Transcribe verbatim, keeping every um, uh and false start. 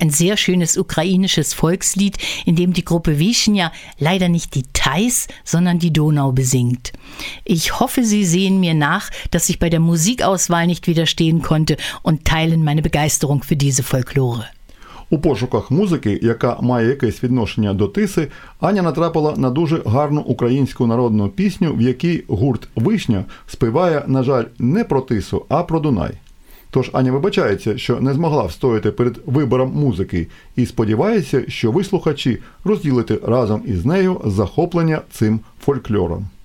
ein sehr schönes ukrainisches Volkslied, in dem die Gruppe Wischnia leider nicht die Theiß, sondern die Donau besingt. Ich hoffe, Sie sehen mir nach, dass ich bei der Musikauswahl nicht widerstehen konnte und teilen meine Begeisterung für diese Folklore. У пошуках музики, яка має якесь відношення до Тиси, Аня натрапила на дуже гарну українську народну пісню, в якій гурт «Вишня» співає, на жаль, не про Тису, а про Дунай. Тож Аня вибачається, що не змогла встояти перед вибором музики і сподівається, що ви, слухачі, розділите разом із нею захоплення цим фольклором.